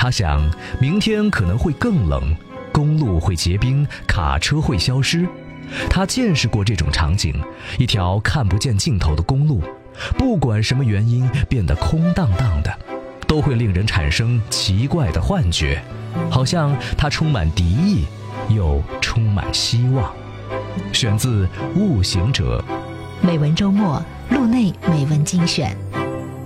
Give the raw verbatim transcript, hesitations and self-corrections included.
他想，明天可能会更冷，公路会结冰，卡车会消失。他见识过这种场景，一条看不见尽头的公路，不管什么原因变得空荡荡的，都会令人产生奇怪的幻觉，好像它充满敌意，又充满希望。选自《悟行者》。 美文周末，路内美文精选。